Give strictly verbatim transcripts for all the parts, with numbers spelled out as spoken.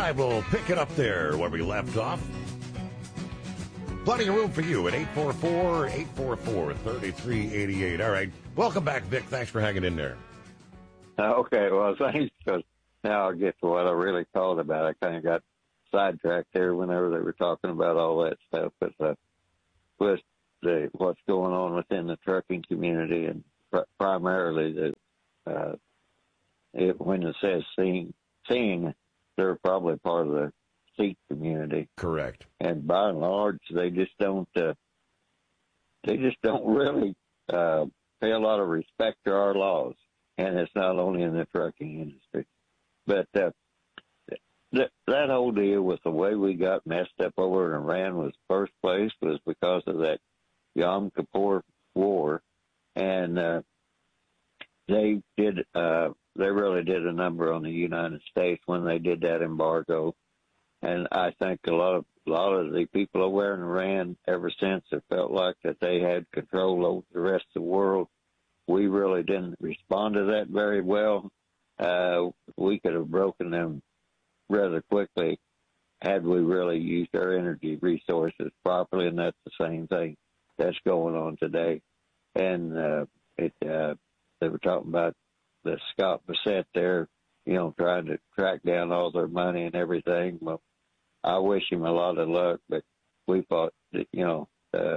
right, we'll pick it up there where we left off. Plenty of room for you at eight four four, eight four four, three three eight eight. All right. Welcome back, Vic. Thanks for hanging in there. Okay, well, thanks, because now I'll get to what I really called about. I kind of got sidetracked there whenever they were talking about all that stuff. But uh, with the, what's going on within the trucking community, and pr- primarily the uh, it, when it says seeing, seeing, they're probably part of the Sikh community. Correct. And by and large, they just don't uh, they just don't really uh, pay a lot of respect to our laws. And it's not only in the trucking industry. But uh, th- that whole deal with the way we got messed up over in Iran was first place was because of that Yom Kippur War. And uh, they did, uh, they really did a number on the United States when they did that embargo. And I think a lot of a lot of the people over in Iran ever since have felt like that they had control over the rest of the world. We really didn't respond to that very well. Uh, we could have broken them rather quickly had we really used our energy resources properly, and that's the same thing that's going on today. And uh, it, uh, they were talking about the Scott Bassett there, you know, trying to track down all their money and everything. Well, I wish him a lot of luck, but we thought that, you know, uh,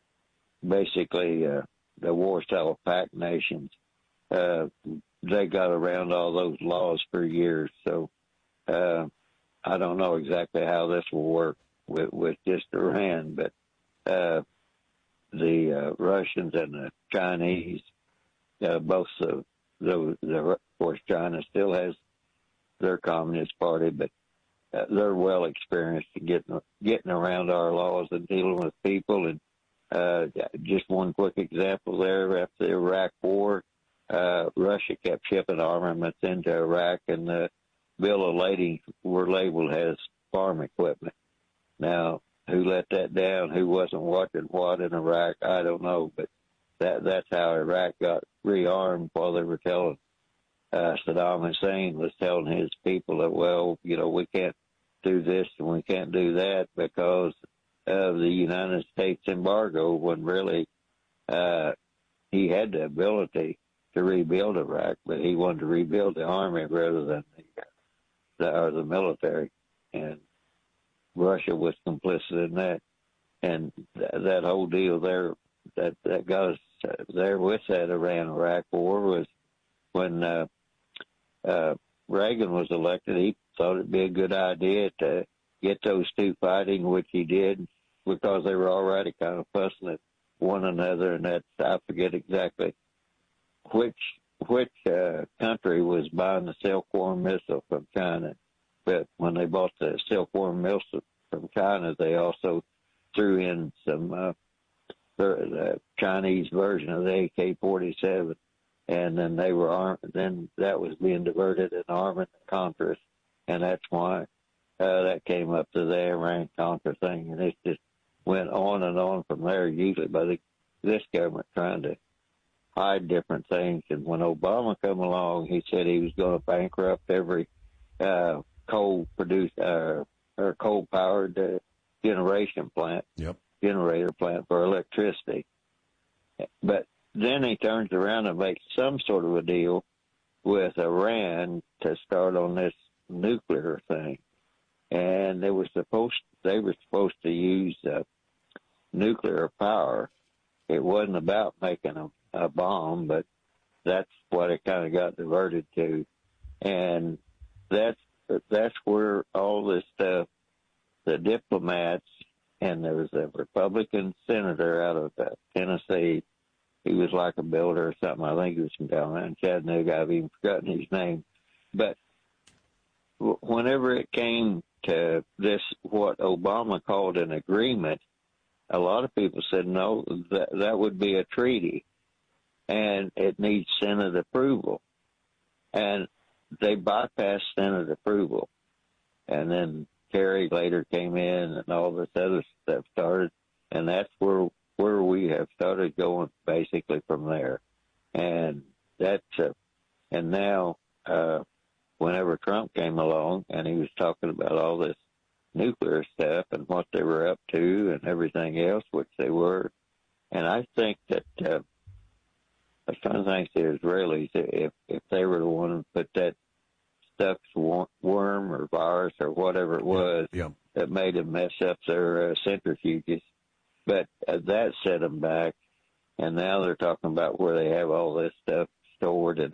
basically uh, the Warsaw Pact nations, uh, they got around all those laws for years. So uh, I don't know exactly how this will work with, with just Iran, but uh, the uh, Russians and the Chinese, uh, both the, the, the, of course, China still has their Communist Party, but uh, they're well experienced in getting, getting around our laws and dealing with people. And Uh, just one quick example there, after the Iraq War, uh, Russia kept shipping armaments into Iraq, and the bill of lading were labeled as farm equipment. Now, who let that down? Who wasn't watching what in Iraq? I don't know, but that that's how Iraq got rearmed while they were telling uh, Saddam Hussein was telling his people that, well, you know, we can't do this and we can't do that because of the United States embargo, when really uh, he had the ability to rebuild Iraq, but he wanted to rebuild the army rather than the, the, or the military. And Russia was complicit in that. And th- that whole deal there that, that got us uh, there with that Iran-Iraq war was when uh, uh, Reagan was elected, he thought it'd be a good idea to get those two fighting, which he did, because they were already kind of fussing at one another, and that's, I forget exactly which which uh, country was buying the Silkworm missile from China. But when they bought the Silkworm missile from China, they also threw in some uh, the, the Chinese version of the A K forty-seven, and then they were armed. Then that was being diverted in arming the Contras, and that's why uh, that came up to the Iran-Contra thing, and it just went on and on from there, usually by the, this government trying to hide different things. And when Obama came along, he said he was going to bankrupt every uh, coal-produced uh, or coal-powered uh, generation plant, yep. generator plant for electricity. But then he turns around and makes some sort of a deal with Iran to start on this nuclear thing. And they were supposed they were supposed to use uh, nuclear power. It wasn't about making a, a bomb, but that's what it kind of got diverted to. And that's that's where all this stuff, the diplomats, and there was a Republican senator out of uh, Tennessee. He was like a builder or something. I think he was from down there in Chattanooga. I've even forgotten his name. But whenever it came to this, what Obama called an agreement, a lot of people said, no, that, that would be a treaty, and it needs Senate approval. And they bypassed Senate approval. And then Kerry later came in, and all this other stuff started, and that's where where we have started going basically from there. And that's, uh, and now, uh, whenever Trump came along and he was talking about all this nuclear stuff and what they were up to and everything else, which they were. And I think that uh, I was trying to think the Israelis, if if they were the one who put that stuffed worm or virus or whatever it was yeah, yeah. that made them mess up their uh, centrifuges, but uh, that set them back. And now they're talking about where they have all this stuff stored and